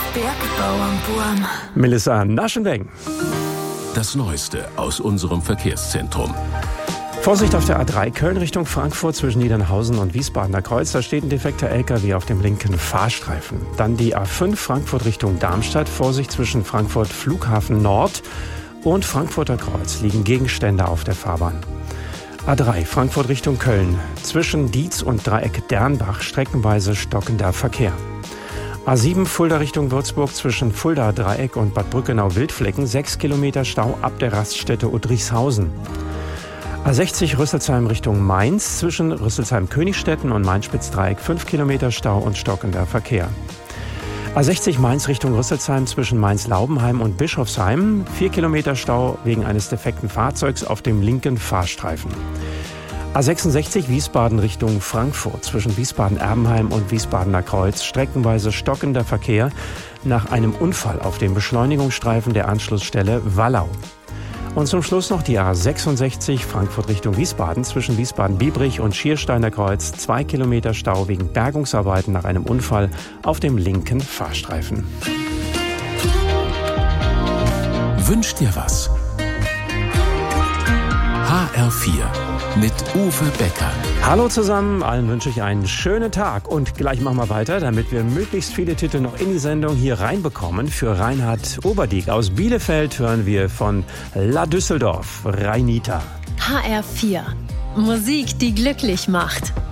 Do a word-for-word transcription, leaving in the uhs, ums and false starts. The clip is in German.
Bergbauernburm. Melissa Naschenweng. Das Neueste aus unserem Verkehrszentrum. Vorsicht auf der A drei Köln Richtung Frankfurt zwischen Niedernhausen und Wiesbadener Kreuz. Da steht ein defekter L K W auf dem linken Fahrstreifen. Dann die A fünf Frankfurt Richtung Darmstadt. Vorsicht zwischen Frankfurt Flughafen Nord und Frankfurter Kreuz. Liegen Gegenstände auf der Fahrbahn. A drei Frankfurt Richtung Köln. Zwischen Dietz und Dreieck Dernbach streckenweise stockender Verkehr. A sieben Fulda Richtung Würzburg zwischen Fulda Dreieck und Bad Brückenau-Wildflecken. sechs Kilometer Stau ab der Raststätte Udrichshausen. A sechzig Rüsselsheim Richtung Mainz zwischen Rüsselsheim-Königstetten und Main-Spitz-Dreieck. fünf Kilometer Stau und stockender Verkehr. A sechzig Mainz Richtung Rüsselsheim zwischen Mainz-Laubenheim und Bischofsheim. vier Kilometer Stau wegen eines defekten Fahrzeugs auf dem linken Fahrstreifen. A sechsundsechzig Wiesbaden Richtung Frankfurt zwischen Wiesbaden-Erbenheim und Wiesbadener Kreuz. Streckenweise stockender Verkehr nach einem Unfall auf dem Beschleunigungsstreifen der Anschlussstelle Wallau. Und zum Schluss noch die A sechsundsechzig Frankfurt Richtung Wiesbaden zwischen Wiesbaden-Biebrich und Schiersteiner Kreuz. Zwei Kilometer Stau wegen Bergungsarbeiten nach einem Unfall auf dem linken Fahrstreifen. Wünscht dir was? H R vier mit Uwe Becker. Hallo zusammen, allen wünsche ich einen schönen Tag und gleich machen wir weiter, damit wir möglichst viele Titel noch in die Sendung hier reinbekommen. Für Reinhard Oberdiek aus Bielefeld hören wir von La Düsseldorf, Reinita. H R vier. Musik, die glücklich macht.